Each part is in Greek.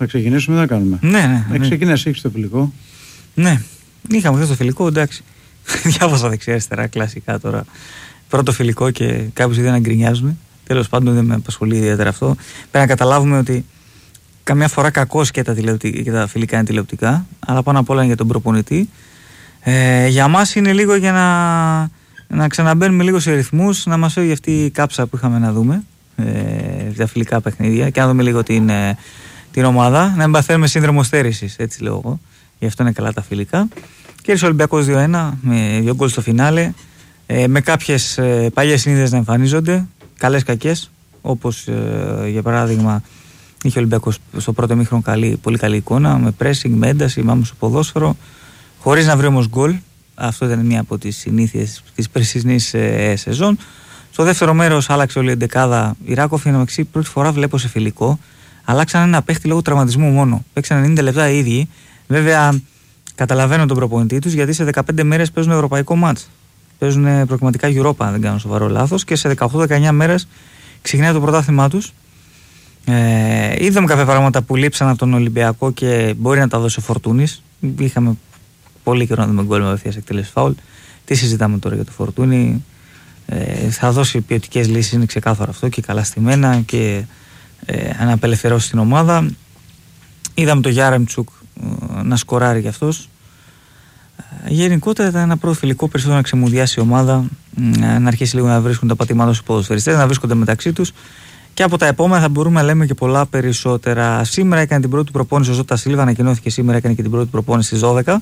Να ξεκινήσουμε, να κάνουμε. Ναι. Ξεκινάς, έχεις το φιλικό. Ναι, είχαμε χθες το φιλικό, εντάξει. Διάβασα δεξιά-αριστερά κλασικά τώρα. Πρώτο φιλικό και κάποιοι δεν αγκρινιάζουν. Τέλος πάντων, δεν με απασχολεί ιδιαίτερα αυτό. Πρέπει να καταλάβουμε ότι καμιά φορά κακώς και τα φιλικά είναι τηλεοπτικά, αλλά πάνω απ' όλα είναι για τον προπονητή. Για μας είναι λίγο για να ξαναμπαίνουμε λίγο σε ρυθμούς, να μας φεύγει αυτή η κάψα που είχαμε να δούμε τα φιλικά παιχνίδια και να δούμε λίγο την ομάδα, να μην παθαίνουμε σύνδρομο στέρησης, έτσι λέω εγώ. Γι' αυτό είναι καλά τα φιλικά. Κέρδισε ο Ολυμπιακός 2-1 με 2 γκολ στο φινάλε, με κάποιες παλιές συνήθειες να εμφανίζονται, καλές κακές, όπως για παράδειγμα είχε ο Ολυμπιακός στο πρώτο ημίχρονο πολύ καλή εικόνα, με pressing, με ένταση, μάμου στο ποδόσφαιρο, χωρίς να βρει όμως γκολ. Αυτό ήταν μία από τις συνήθειες της περσινής σεζόν. Στο δεύτερο μέρος άλλαξε όλη η εντεκάδα. Η Ράκοφ, μεταξύ, πρώτη φορά βλέπω σε φιλικό. Αλλάξαν ένα παίχτη λόγω τραυματισμού μόνο. Παίξαν 90 λεπτά οι ίδιοι. Βέβαια, καταλαβαίνω τον προπονητή τους, γιατί σε 15 μέρες παίζουν ευρωπαϊκό μάτς. Παίζουν προκριματικά Europa, αν δεν κάνω σοβαρό λάθος, και σε 18-19 μέρες ξεκινάει το πρωτάθλημά τους. Είδαμε κάποια πράγματα που λείψαν από τον Ολυμπιακό και μπορεί να τα δώσει ο Φορτούνης. Είχαμε πολύ καιρό να δούμε γκολ με απευθείας εκτέλεση φάουλ. Τι συζητάμε τώρα για το Φορτούνη? Θα δώσει ποιοτικές λύσεις, είναι ξεκάθαρο αυτό, και καλά στημένα και να απελευθερώσει την ομάδα. Είδαμε τον Γιάρεμτσουκ να σκοράρει κι αυτός. Γενικότερα ήταν ένα πρώτο φιλικό, περισσότερο να ξεμουδιάσει η ομάδα, να αρχίσει λίγο να βρίσκουν τα πατήματά στους ποδοσφαιριστές, να βρίσκονται μεταξύ τους, και από τα επόμενα θα μπορούμε να λέμε και πολλά περισσότερα. Σήμερα έκανε την πρώτη προπόνηση ο Ζώτα Σίλβα, ανακοινώθηκε σήμερα, έκανε και την πρώτη προπόνηση στις 12.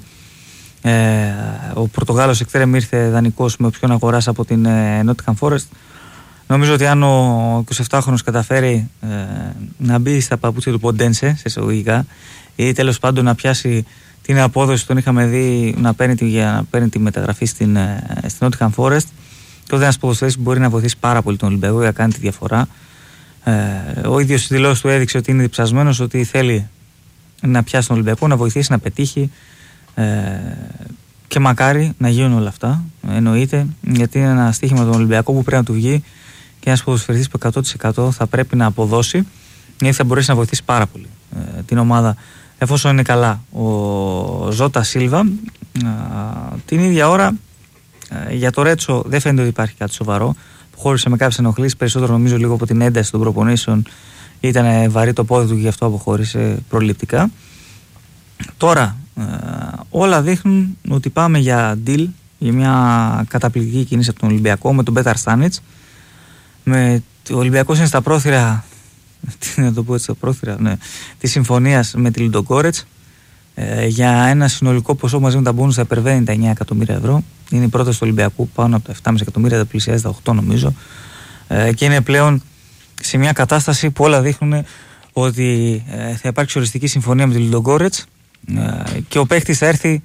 Ο Πορτογάλος Εκθέρεμ ήρθε δανεικός με όποιον αγοράσει από την Nottingham Forest. Νομίζω ότι αν ο 27χρονος καταφέρει να μπει στα παπούτσια του Ποντένσε, σε εισαγωγικά, ή τέλος πάντων να πιάσει την απόδοση που τον είχαμε δει να παίρνει τη μεταγραφή στην Nottingham Forest, τότε ένας ποδοσφαιριστής μπορεί να βοηθήσει πάρα πολύ τον Ολυμπιακό για να κάνει τη διαφορά. Ο ίδιος στις δηλώσεις του έδειξε ότι είναι διψασμένος, ότι θέλει να πιάσει τον Ολυμπιακό, να βοηθήσει, να πετύχει, και μακάρι να γίνουν όλα αυτά, εννοείται, γιατί είναι ένα στοίχημα τον Ολυμπιακό που πρέπει να του βγει, και ένας ποδοσφαιριστής που 100% θα πρέπει να αποδώσει, γιατί θα μπορέσει να βοηθήσει πάρα πολύ την ομάδα εφόσον είναι καλά. Ο Ζώτα Σίλβα, την ίδια ώρα, για το Ρέτσο δεν φαίνεται ότι υπάρχει κάτι σοβαρό. Χώρισε με κάποιες ενοχλήσεις, περισσότερο νομίζω λίγο από την ένταση των προπονήσεων. Ήταν βαρύ το πόδι του και γι' αυτό αποχώρησε προληπτικά. Τώρα όλα δείχνουν ότι πάμε για deal, για μια καταπληκτική κίνηση από τον Ολυμπιακό με τον Πέταρ Στάνιτς. Ο Ολυμπιακός είναι στα πρόθυρα, να το πω έτσι, της συμφωνίας με τη Λουντογκόρετς για ένα συνολικό ποσό μαζί με τα μπόνους θα υπερβαίνει τα 9 εκατομμύρια ευρώ. Είναι η πρόταση του Ολυμπιακού, πάνω από τα 7,5 εκατομμύρια, τα πλησιάζει τα 8 νομίζω, και είναι πλέον σε μια κατάσταση που όλα δείχνουν ότι θα υπάρξει οριστική συμφωνία με τη Λουντογκόρετς και ο παίκτης θα έρθει,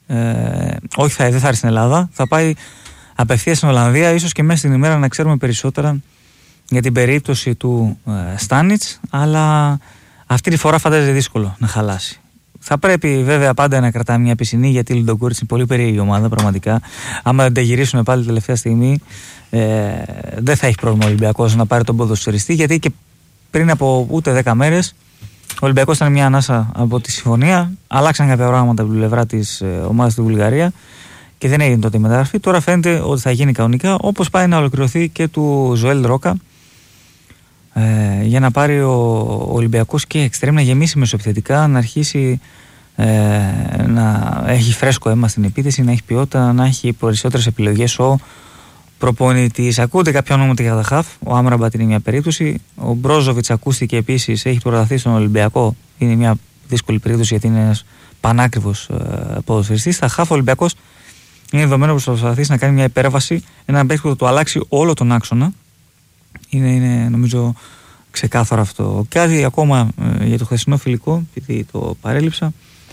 δεν θα έρθει στην Ελλάδα, θα πάει απευθείας στην Ολλανδία, ίσως και μέσα στην ημέρα να ξέρουμε περισσότερα για την περίπτωση του Στάνιτς, αλλά αυτή τη φορά φαντάζεται δύσκολο να χαλάσει. Θα πρέπει βέβαια πάντα να κρατάμε μια πισινή, γιατί η Λουντογκόρετς είναι πολύ περίεργη ομάδα πραγματικά. Άμα δεν τα γυρίσουν πάλι τελευταία στιγμή, δεν θα έχει πρόβλημα ο Ολυμπιακός να πάρει τον ποδοσφαιριστή, γιατί και πριν από ούτε 10 μέρες ο Ολυμπιακός ήταν μια ανάσα από τη συμφωνία. Αλλάξαν κάποια πράγματα από την πλευρά της ομάδας στη Βουλγαρία και δεν έγινε τότε η μεταγραφή. Τώρα φαίνεται ότι θα γίνει κανονικά, όπως πάει να ολοκληρωθεί και του Ζωέλ Ρόκα, για να πάρει ο Ολυμπιακός και εξτρέμ να γεμίσει μεσοεπιθετικά, να αρχίσει να έχει φρέσκο αίμα στην επίθεση, να έχει ποιότητα, να έχει περισσότερες επιλογές ο προπονητής. Ακούγονται κάποια ονόματα για τα χαφ. Ο Άμραμπατ είναι μια περίπτωση. Ο Μπρόζοβιτς ακούστηκε επίσης, έχει προταθεί στον Ολυμπιακό. Είναι μια δύσκολη περίπτωση γιατί είναι ένας πανάκριβος ποδοσφαιριστής. Στα χαφ ο Ολυμπιακός είναι δεδομένο πως θα προσπαθήσει να κάνει μια υπέρβαση, ένα παίκτη που θα του αλλάξει όλο τον άξονα. Είναι νομίζω ξεκάθαρο αυτό. Κάτι ακόμα για το χθεσινό φιλικό, επειδή το παρέλειψα.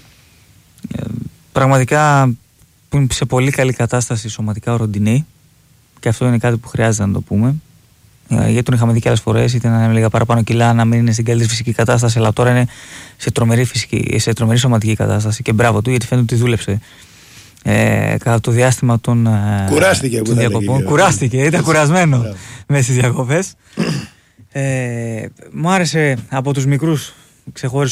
Πραγματικά που είναι σε πολύ καλή κατάσταση σωματικά ο Ροντινέι, και αυτό είναι κάτι που χρειάζεται να το πούμε. Γιατί τον είχαμε δει και άλλες φορές, είτε να είναι λίγα παραπάνω κιλά, να μην είναι στην καλύτερη φυσική κατάσταση, αλλά τώρα είναι σε τρομερή σωματική κατάσταση. Και μπράβο του, γιατί φαίνεται ότι δούλεψε κατά το διάστημα των διακοπών. Κουράστηκε, ήταν κουρασμένο μέσα στις διακοπές. Μου άρεσε από τους μικρούς, ξεχώρισε